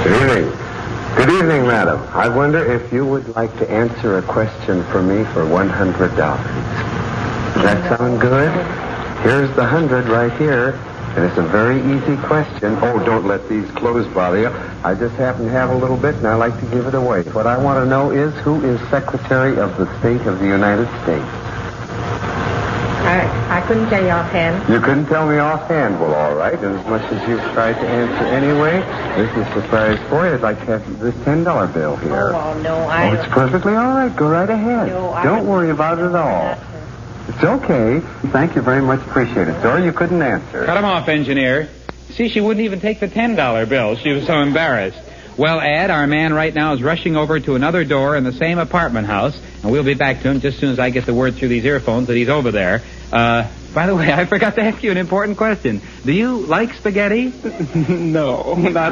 Good evening. Good evening, madam. I wonder if you would like to answer a question for me for $100. Does that sound good? Here's the 100 right here. And it's a very easy question. Oh, don't let these clothes bother you. I just happen to have a little bit, and I like to give it away. What I want to know is, who is Secretary of the State of the United States? I couldn't tell you offhand. You couldn't tell me offhand. Well, all right. And as much as you've tried to answer anyway, this is a surprise for you. I'd like to have this $10 bill here. Oh, no, it's perfectly all right. Go right ahead. No, don't worry about it at all. It's okay. Thank you very much. Appreciate it. Sorry you couldn't answer. Cut him off, engineer. See, she wouldn't even take the $10 bill. She was so embarrassed. Well, Ed, our man right now is rushing over to another door in the same apartment house, and we'll be back to him just as soon as I get the word through these earphones that he's over there. By the way, I forgot to ask you an important question. Do you like spaghetti? No, not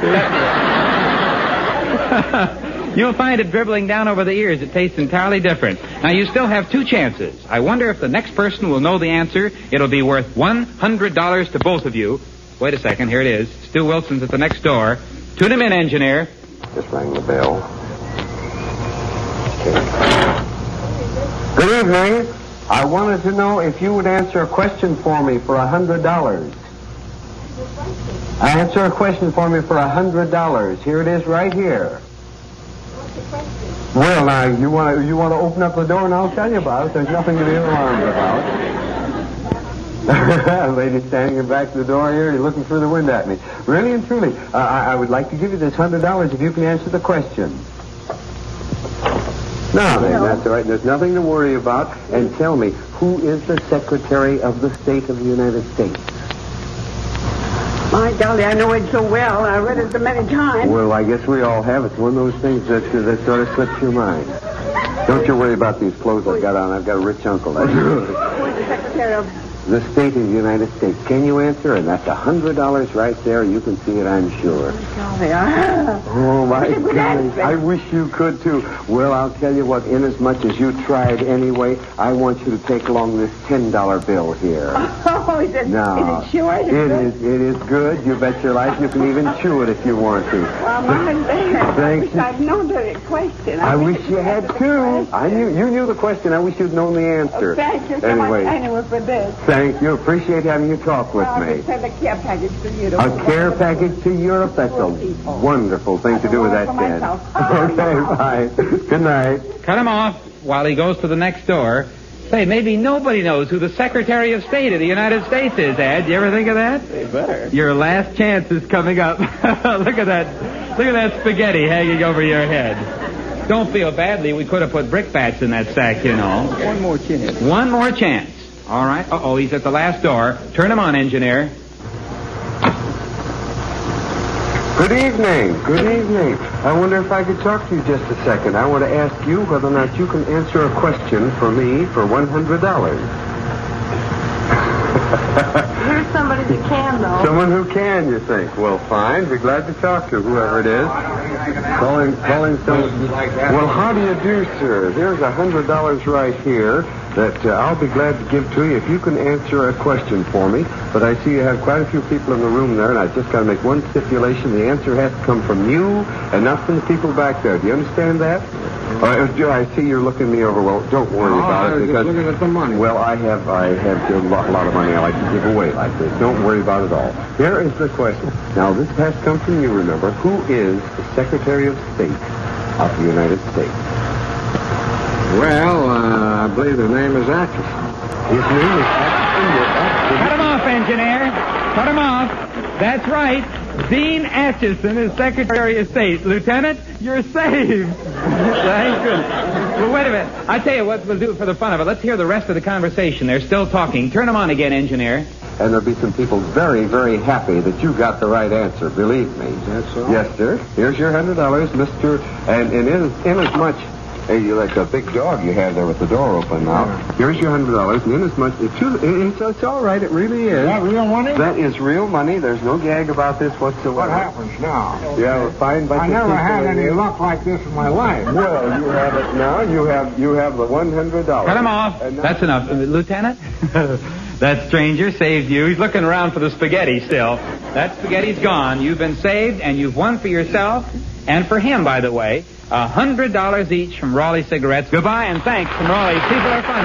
that. You'll find it dribbling down over the ears. It tastes entirely different. Now, you still have 2 chances. I wonder if the next person will know the answer. It'll be worth $100 to both of you. Wait a second. Here it is. Stu Wilson's at the next door. Tune him in, engineer. Just rang the bell. Okay. Good evening. I wanted to know if you would answer a question for me for $100. Answer a question for me for $100. Here it is right here. Well, now, you want to open up the door and I'll tell you about it. There's nothing to be alarmed about. A lady standing in the back of the door here, you're looking through the window at me. Really and truly, I would like to give you this $100 if you can answer the question. Now then, that's all right. There's nothing to worry about. And tell me, who is the Secretary of the State of the United States? My golly, I know it so well. I read it so many times. Well, I guess we all have. It's one of those things that sort of slips your mind. Don't you worry about these clothes I've got on. I've got a rich uncle. Who is the Secretary of the State of the United States? Can you answer? And that's $100 right there. You can see it, I'm sure. Oh, my goodness. I wish you could, too. Well, I'll tell you what, inasmuch as you tried anyway, I want you to take along this $10 bill here. Oh, is it sure? It is good. You bet your life. You can even chew it if you want to. Well, Mom, Thanks. I've known the question. I wish you had, too. You knew the question. I wish you'd known the answer. Oh, thank you so anyway, much anyway for this. Thank you. Appreciate having you talk with me. I'll send a care package to Europe. A care package to Europe? That's a wonderful thing to do with that, Dad. Okay, bye. Good night. Cut him off while he goes to the next door. Say, maybe nobody knows who the Secretary of State of the United States is, Ed. You ever think of that? They better. Your last chance is coming up. Look at that. Look at that spaghetti hanging over your head. Don't feel badly. We could have put brickbats in that sack, you know. One more chance. One more chance. All right. Uh-oh, he's at the last door. Turn him on, engineer. Good evening. Good evening. I wonder if I could talk to you just a second. I want to ask you whether or not you can answer a question for me for $100. Here's somebody who can, though. Someone who can, you think? Well, fine. Be glad to talk to whoever it is. Calling someone. Well, how do you do, sir? There's $100 right here that I'll be glad to give to you if you can answer a question for me. But I see you have quite a few people in the room there, and I just got to make one stipulation. The answer has to come from you and not from the people back there. Do you understand that? I see you're looking me over. Well, don't worry about it. Because, just looking at the money. Well, I have a lot of money I like to give away like this. Don't worry about it all. Here is the question. Now, this has come from you, remember. Who is the Secretary of State of the United States? Well, I believe the name is Atchison. His name is Atchison. Cut him off, engineer. Cut him off. That's right. Dean Atchison is Secretary of State. Lieutenant, you're saved. Thank goodness. Well, wait a minute. I tell you what we'll do for the fun of it. Let's hear the rest of the conversation. They're still talking. Turn them on again, engineer. And there'll be some people very, very happy that you got the right answer. Believe me. That's so? Yes, sir. Here's your $100, Mr. And in as much... Hey, you're like a big dog you have there with the door open now. Yeah. Here's your $100, and inasmuch it's all right. It really is. Is that real money? That is real money. There's no gag about this whatsoever. What happens now? Yeah, well, fine. I never had any luck like this in my life. Well, you have it now. You have the $100. Cut him off. That's enough, Lieutenant. That stranger saved you. He's looking around for the spaghetti still. That spaghetti's gone. You've been saved, and you've won for yourself And for him, by the way, $100 each from Raleigh Cigarettes. Goodbye and thanks from Raleigh. People are funny.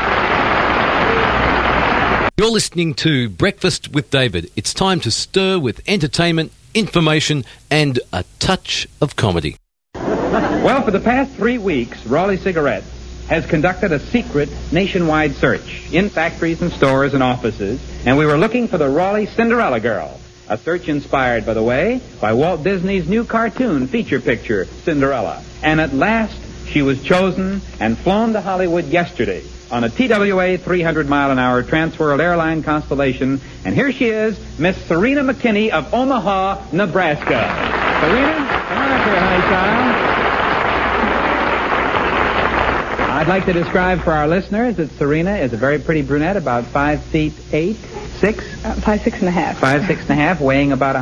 You're listening to Breakfast with David. It's time to stir with entertainment, information, and a touch of comedy. Well, for the past 3 weeks, Raleigh Cigarettes has conducted a secret nationwide search in factories and stores and offices, and we were looking for the Raleigh Cinderella Girl. A search inspired, by the way, by Walt Disney's new cartoon feature picture, Cinderella. And at last, she was chosen and flown to Hollywood yesterday on a TWA 300-mile-an-hour Transworld Airline Constellation. And here she is, Miss Serena McKinney of Omaha, Nebraska. Serena, come on up here, honey child. I'd like to describe for our listeners that Serena is a very pretty brunette, about 5 feet 8, 6? 5, 6 and a half. 5, 6 and a half, weighing about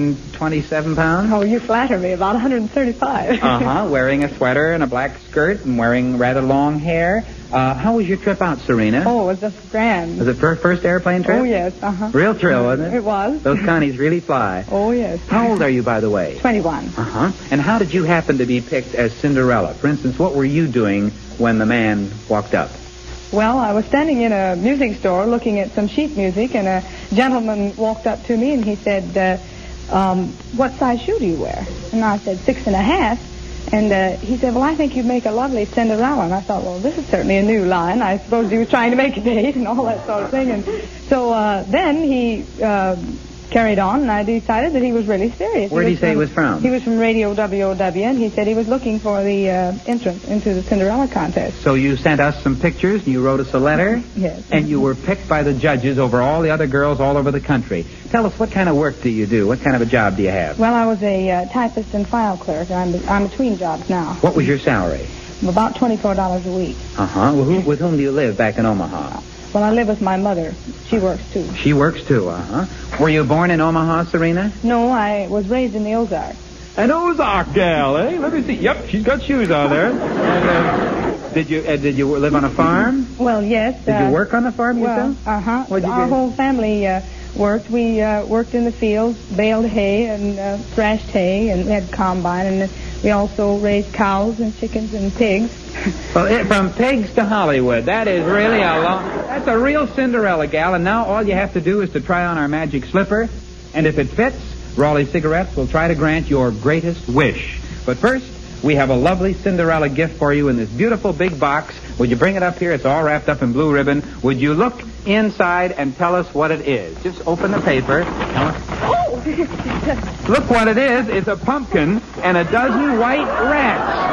127 pounds. Oh, you flatter me. About 135. Wearing a sweater and a black skirt and wearing rather long hair. How was your trip out, Serena? Oh, it was just grand. Was it first airplane trip? Oh, yes. Real thrill, wasn't it? It was. Those connies really fly. Oh, yes. How old are you, by the way? 21. And how did you happen to be picked as Cinderella? For instance, what were you doing when the man walked up? Well, I was standing in a music store looking at some sheet music, and a gentleman walked up to me, and he said, what size shoe do you wear? And I said, 6 and a half. And he said, well, I think you'd make a lovely Cinderella. And I thought, well, this is certainly a new line. I suppose he was trying to make a date and all that sort of thing. And so then he carried on, and I decided that he was really serious. Where did he say he was from? He was from Radio WOW, and he said he was looking for the entrance into the Cinderella contest. So you sent us some pictures, and you wrote us a letter? Yes. And you were picked by the judges over all the other girls all over the country. Tell us, what kind of work do you do? What kind of a job do you have? Well, I was a typist and file clerk. I'm between jobs now. What was your salary? About $24 a week. Well, with whom do you live back in Omaha? Well, I live with my mother. She works, too. She works, too, Were you born in Omaha, Serena? No, I was raised in the Ozarks. An Ozark gal, eh? Let me see. Yep, she's got shoes on there. And, did you live on a farm? Well, yes. Did you work on the farm yourself? What'd you Our do? whole family worked. We worked in the fields, baled hay and thrashed hay, and we had combine, and we also raised cows and chickens and pigs. Well, from pigs to Hollywood, that is really that's a real Cinderella gal, and now all you have to do is to try on our magic slipper, and if it fits, Raleigh Cigarettes will try to grant your greatest wish. But first, we have a lovely Cinderella gift for you in this beautiful big box. Would you bring it up here? It's all wrapped up in blue ribbon. Would you look inside and tell us what it is? Just open the paper. Oh! Look what it is. It's a pumpkin and a dozen white rats.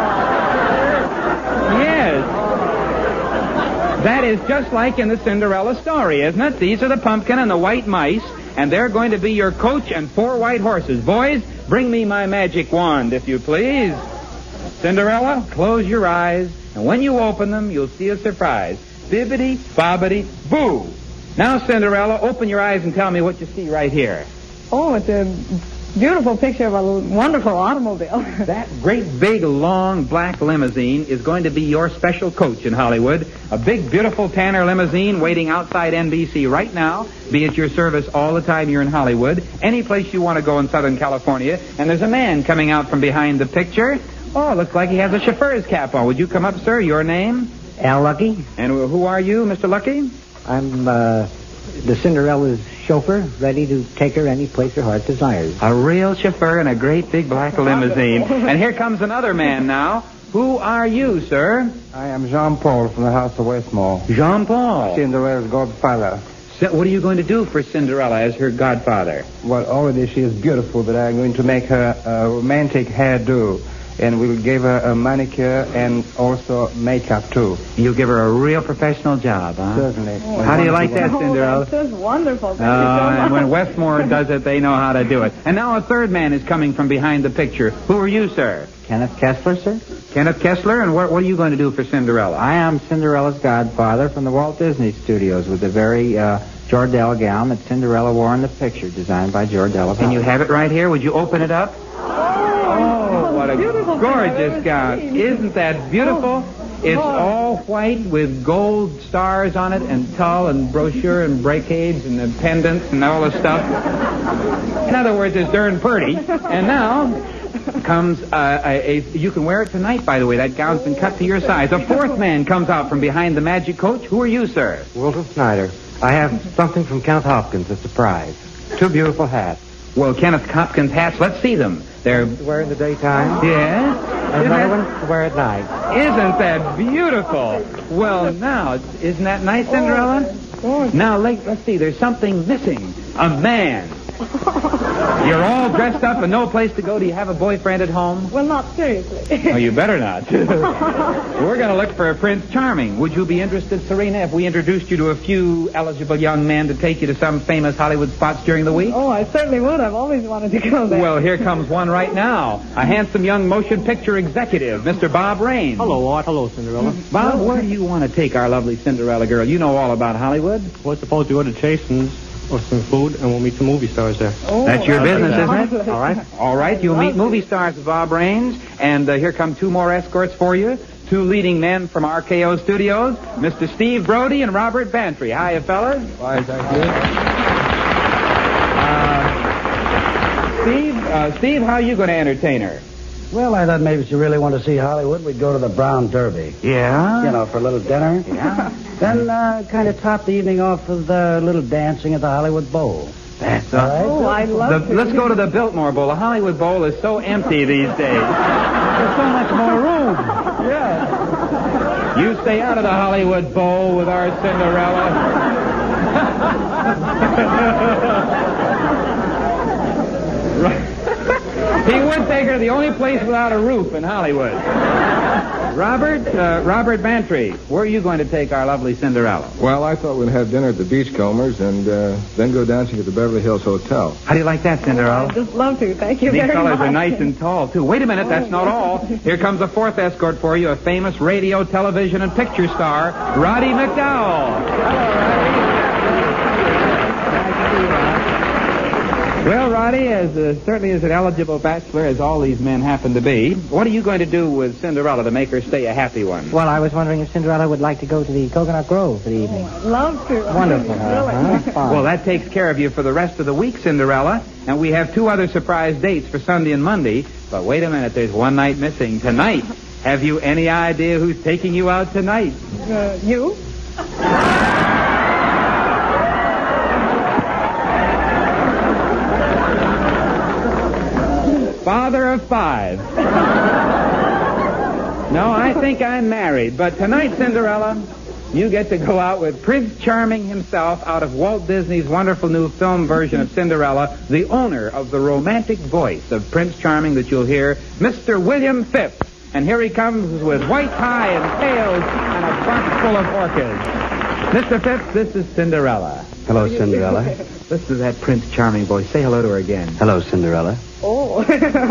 Yes. That is just like in the Cinderella story, isn't it? These are the pumpkin and the white mice, and they're going to be your coach and 4 white horses. Boys, bring me my magic wand, if you please. Cinderella, close your eyes, and when you open them, you'll see a surprise. Bibbidi, bobbidi, boo. Now, Cinderella, open your eyes and tell me what you see right here. Oh, it's a beautiful picture of a wonderful automobile. That great big long black limousine is going to be your special coach in Hollywood. A big beautiful Tanner limousine waiting outside NBC right now. Be at your service all the time you're in Hollywood. Any place you want to go in Southern California. And there's a man coming out from behind the picture. Oh, looks like he has a chauffeur's cap on. Would you come up, sir? Your name? Al Lucky. And who are you, Mr. Lucky? I'm the Cinderella's chauffeur, ready to take her any place her heart desires. A real chauffeur in a great big black limousine. And here comes another man now. Who are you, sir? I am Jean-Paul from the House of Westmore. Jean-Paul. Cinderella's godfather. So what are you going to do for Cinderella as her godfather? Well, already she is beautiful, but I'm going to make her a romantic hairdo. And we'll give her a manicure and also makeup, too. You'll give her a real professional job, huh? Certainly. How do you like that, Cinderella? That's just wonderful. Thank you so And much. when Westmore does it, they know how to do it. And now a third man is coming from behind the picture. Who are you, sir? Kenneth Kessler, sir? Kenneth Kessler, and what are you going to do for Cinderella? I am Cinderella's godfather from the Walt Disney Studios with the very Jordell gown that Cinderella wore in the picture, designed by Jordell. And you have it right here. Would you open it up? Oh, what a gorgeous gown. Isn't that beautiful? It's all white with gold stars on it and tulle and brochure and brocades and the pendants and all the stuff. In other words, it's darn pretty. And now, comes you can wear it tonight, by the way. That gown's been cut to your size. A fourth man comes out from behind the magic coach. Who are you, sir? Walter Snyder. I have something from Kenneth Hopkins, a surprise. 2 beautiful hats. Well, Kenneth Hopkins hats, let's see them. They're... To wear in the daytime. Yeah? And another one to wear at night. Isn't that beautiful? Well, now, isn't that nice, Cinderella? Now, let's see, there's something missing. A man. You're all dressed up and no place to go. Do you have a boyfriend at home? Well, not seriously. Oh, you better not. We're going to look for a Prince Charming. Would you be interested, Serena, if we introduced you to a few eligible young men to take you to some famous Hollywood spots during the week? Oh, I certainly would. I've always wanted to go there. Well, here comes one right now. A handsome young motion picture executive, Mr. Bob Raines. Hello, Art. Hello, Cinderella. Bob, where do you want to take our lovely Cinderella girl? You know all about Hollywood. We're supposed to go to Chasen's or some food, and we'll meet some movie stars there. Oh, that's your business, isn't it? All right. All right, you'll meet movie stars with Bob Raines, and here come 2 more escorts for you. 2 leading men from RKO Studios, Mr. Steve Brody and Robert Bantry. Hiya, fellas. Why, thank you. Steve, how are you going to entertain her? Well, I thought maybe if you really want to see Hollywood, we'd go to the Brown Derby. Yeah? You know, for a little dinner. Yeah. Then kind of top the evening off with a little dancing at the Hollywood Bowl. That's all right. Oh, I'd love to. Let's go to the Biltmore Bowl. The Hollywood Bowl is so empty these days. There's so much more room. Yeah. You stay out of the Hollywood Bowl with our Cinderella. Right. He would take her to the only place without a roof in Hollywood. Robert Bantry, where are you going to take our lovely Cinderella? Well, I thought we'd have dinner at the Beachcombers and then go dancing at the Beverly Hills Hotel. How do you like that, Cinderella? I'd just love to. Thank you These very fellas much. are nice and tall, too. Wait a minute, that's not all. Here comes a 4th escort for you, a famous radio, television, and picture star, Roddy McDowell. Hello, Roddy. Well, Roddy, certainly as an eligible bachelor, as all these men happen to be, what are you going to do with Cinderella to make her stay a happy one? Well, I was wondering if Cinderella would like to go to the Coconut Grove for the evening. I'd love to. Wonderful. Really. Fine. Well, that takes care of you for the rest of the week, Cinderella. And we have 2 other surprise dates for Sunday and Monday. But wait a minute, there's one night missing. Tonight. Have you any idea who's taking you out tonight? You? Father of 5. No, I think I'm married. But tonight, Cinderella, you get to go out with Prince Charming himself out of Walt Disney's wonderful new film version of Cinderella, the owner of the romantic voice of Prince Charming that you'll hear, Mr. William Phipps. And here he comes with white tie and tails and a box full of orchids. Mr. Phipps, this is Cinderella. Hello, Cinderella. Listen to that Prince Charming voice. Say hello to her again. Hello, Cinderella. Oh.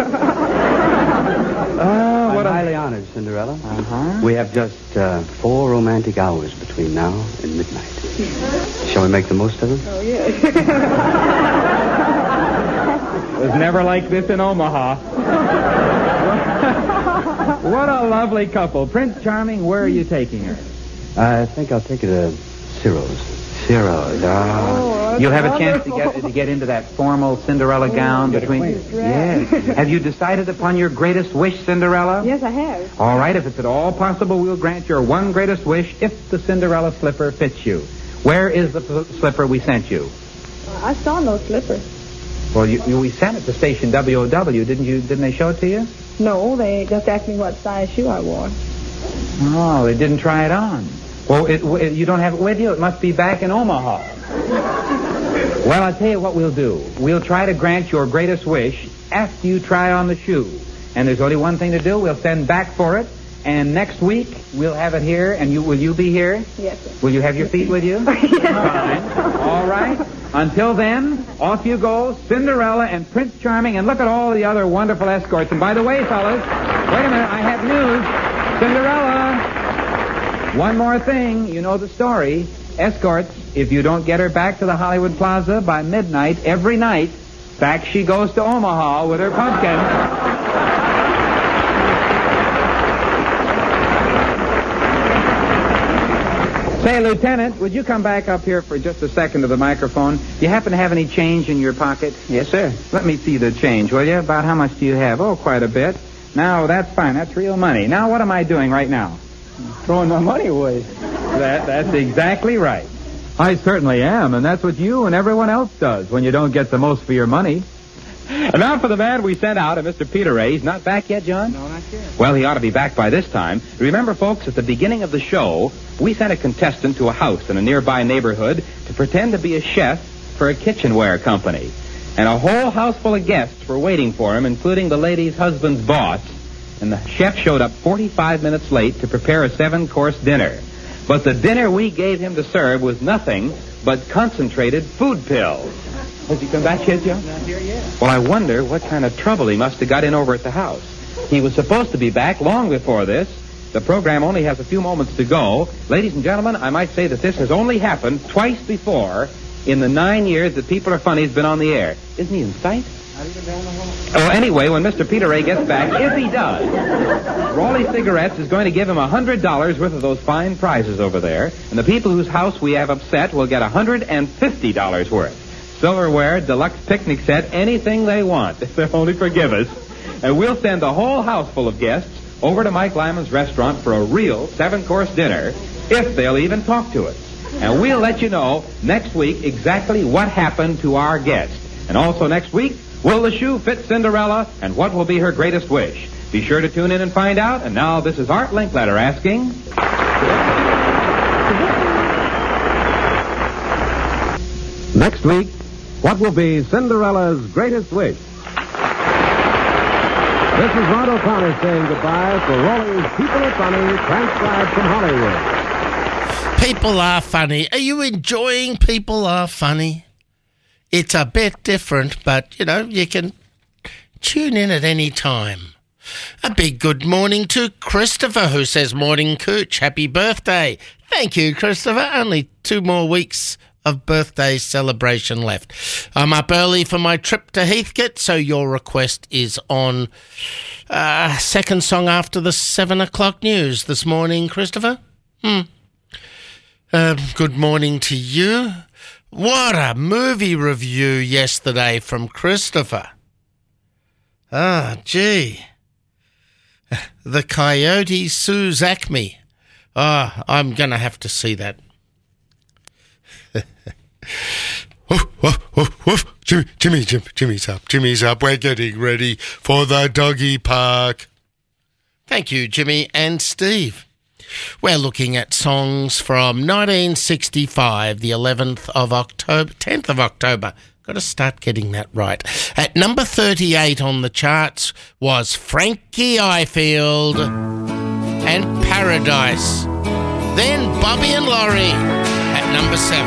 I'm highly honored, Cinderella. Uh-huh. We have just 4 romantic hours between now and midnight. Shall we make the most of them? Oh, yes. It was never like this in Omaha. What a lovely couple. Prince Charming, where are you taking her? I think I'll take her to Ciro's. Ciro's. You'll have a chance to get into that formal Cinderella gown between... Yes. Have you decided upon your greatest wish, Cinderella? Yes, I have. All right, if it's at all possible, we'll grant your one greatest wish if the Cinderella slipper fits you. Where is the slipper we sent you? I saw no slipper. Well, we sent it to station WOW, didn't they show it to you? No, they just asked me what size shoe I wore. Oh, they didn't try it on. Well, you don't have it with you? It must be back in Omaha. Well, I'll tell you what we'll do. We'll try to grant your greatest wish after you try on the shoe. And there's only one thing to do. We'll send back for it. And next week, we'll have it here. And will you be here? Yes, sir. Will you have your feet with you? Fine. All right. Until then, off you go, Cinderella and Prince Charming. And look at all the other wonderful escorts. And by the way, fellas, wait a minute. I have news. Cinderella. One more thing. You know the story. Escorts, if you don't get her back to the Hollywood Plaza by midnight every night, back she goes to Omaha with her pumpkin. Say, Lieutenant, would you come back up here for just a second to the microphone? Do you happen to have any change in your pocket? Yes, sir. Let me see the change, will you? About how much do you have? Oh, quite a bit. Now, that's fine. That's real money. Now, what am I doing right now? Throwing my money away. That's exactly right. I certainly am, and that's what you and everyone else does when you don't get the most for your money. And now for the man we sent out, Mr. Peter Ray. He's not back yet, John? No, not yet. Well, he ought to be back by this time. Remember, folks, at the beginning of the show, we sent a contestant to a house in a nearby neighborhood to pretend to be a chef for a kitchenware company. And a whole house full of guests were waiting for him, including the lady's husband's boss. And the chef showed up 45 minutes late to prepare a 7-course dinner. But the dinner we gave him to serve was nothing but concentrated food pills. Has he come back yet, Joe? Not here yet. Well, I wonder what kind of trouble he must have got in over at the house. He was supposed to be back long before this. The program only has a few moments to go. Ladies and gentlemen, I might say that this has only happened twice before in the 9 years that People Are Funny has been on the air. Isn't he in sight? Not even down the hall. Well, anyway, when Mr. Peter Ray gets back, if he does, Raleigh Cigarettes is going to give him $100 worth of those fine prizes over there, and the people whose house we have upset will get $150 worth. Silverware, deluxe picnic set, anything they want, if they'll only forgive us. And we'll send the whole house full of guests over to Mike Lyman's restaurant for a real 7-course dinner, if they'll even talk to us. And we'll let you know next week exactly what happened to our guest. And also next week, will the shoe fit Cinderella, and what will be her greatest wish? Be sure to tune in and find out. And now this is Art Linkletter asking... Next week, what will be Cinderella's greatest wish? This is Rod O'Connor saying goodbye for Raleigh's People Are Funny, transcribed from Hollywood. People Are Funny. Are you enjoying People Are Funny? It's a bit different, but, you can tune in at any time. A big good morning to Christopher, who says, "Morning, Cooch. Happy birthday." Thank you, Christopher. Only 2 more weeks of birthday celebration left. I'm up early for my trip to Heathcote, so your request is on second song after the 7 o'clock news this morning, Christopher. Good morning to you. What a movie review yesterday from Christopher. Gee. The Coyote Sues Acme. I'm going to have to see that. Woof, woof, woof, woof. Jimmy's up. We're getting ready for the doggy park. Thank you, Jimmy and Steve. We're looking at songs from 1965, the 10th of October. Got to start getting that right. At number 38 on the charts was Frankie Ifield and Paradise. Then Bobby and Laurie at number 7.